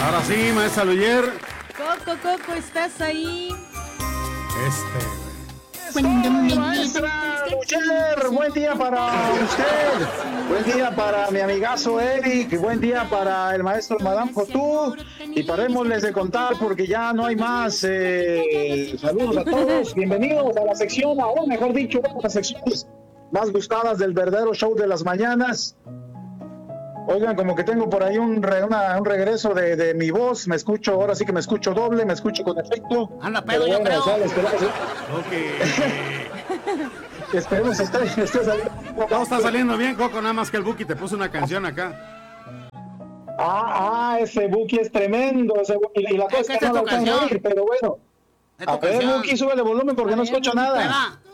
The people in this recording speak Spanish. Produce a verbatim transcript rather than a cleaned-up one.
Ahora sí, maestra Luyer. Coco, Coco, ¿estás ahí? Este, Maestra Luyer, buen día para usted, buen día para mi amigazo Eric, buen día para el maestro Madame Cotú, y parémosles de contar porque ya no hay más. Eh, saludos a todos, bienvenidos a la sección, ahora mejor dicho, a las secciones más gustadas del verdadero show de las mañanas. Oigan, como que tengo por ahí un, re, una, un regreso de, de mi voz, me escucho, ahora sí que me escucho doble, me escucho con efecto. Anda pedo, yo creo. Sale, esperemos, Ok. esperemos esté, esté saliendo. Todo está saliendo bien, Coco, nada más que el Buki te puso una canción acá. Ah, ah, ese Buki es tremendo, ese Buki, y la cosa es que no lo alcanzo a oír, pero bueno. A ver, Buki, súbele volumen porque no escucho nada.